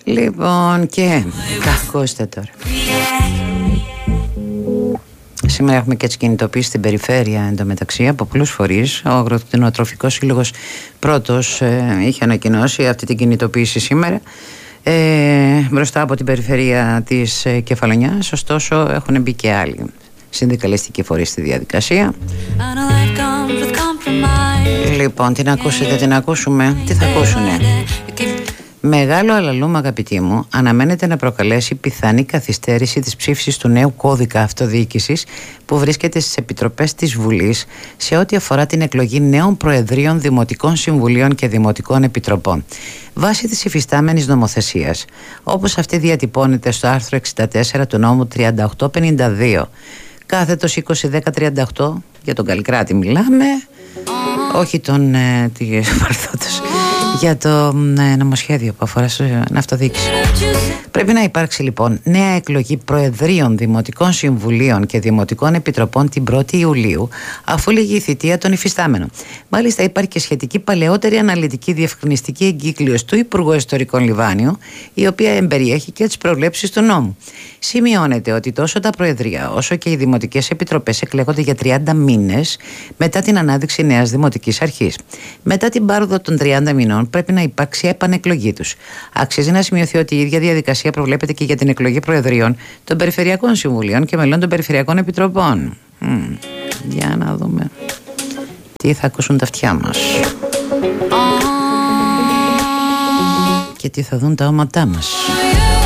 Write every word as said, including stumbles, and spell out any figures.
Λοιπόν, και ακούστε τώρα. Σήμερα έχουμε και τις κινητοποιήσεις στην περιφέρεια εντωμεταξύ από πολλούς φορείς. Ο Αγροτινοτροφικός Σύλλογος πρώτος ε, είχε ανακοινώσει αυτή την κινητοποίηση σήμερα ε, μπροστά από την περιφέρεια της ε, Κεφαλονιάς. Ωστόσο έχουν μπει και άλλοι συνδικαλιστικοί φορείς στη διαδικασία. Λοιπόν, την ακούσετε, την ακούσουμε. Τι θα ακούσουνε? Μεγάλο αλαλούμ, αγαπητοί μου, αναμένεται να προκαλέσει πιθανή καθυστέρηση της ψήφισης του νέου κώδικα αυτοδιοίκησης που βρίσκεται στις επιτροπές της Βουλής σε ό,τι αφορά την εκλογή νέων προεδρίων δημοτικών συμβουλίων και δημοτικών επιτροπών. Βάσει της υφιστάμενης νομοθεσίας, όπως αυτή διατυπώνεται στο άρθρο εξήντα τέσσερα του νόμου τριάντα οκτώ πενήντα δύο κάθετος είκοσι δέκα τριάντα οκτώ, για τον Καλλικράτη μιλάμε, όχι τον ε, Παρθώτος, για το ε, νομοσχέδιο που αφορά στην αυτοδιοίκηση. Πρέπει να υπάρξει λοιπόν νέα εκλογή προεδρίων δημοτικών συμβουλίων και δημοτικών επιτροπών την πρώτη Ιουλίου, αφού λύγει η θητεία των υφιστάμενων. Μάλιστα, υπάρχει και σχετική παλαιότερη αναλυτική διευκρινιστική εγκύκλειος του Υπουργού Ιστορικών Λιβάνιου, η οποία εμπεριέχει και τις προβλέψεις του νόμου. Σημειώνεται ότι τόσο τα προεδρία όσο και οι δημοτικές επιτροπές εκλέγονται για τριάντα μήνες μετά την ανάδειξη νέας δημοτικής αρχής. Μετά την πάροδο των τριάντα μηνών πρέπει να υπάρξει επανεκλογή τους. Αξίζει να σημειωθεί ότι η ίδια διαδικασία προβλέπεται και για την εκλογή προεδριών των περιφερειακών συμβουλίων και μελών των περιφερειακών επιτροπών. Μ, για να δούμε τι θα ακούσουν τα αυτιά μας και τι θα δουν τα όματά μας.